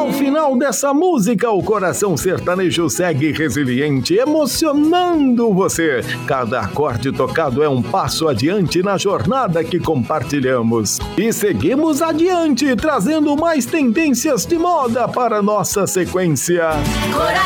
Ao final dessa música, o coração sertanejo segue resiliente, emocionando você. Cada acorde tocado é um passo adiante na jornada que compartilhamos. E seguimos adiante, trazendo mais tendências de moda para nossa sequência.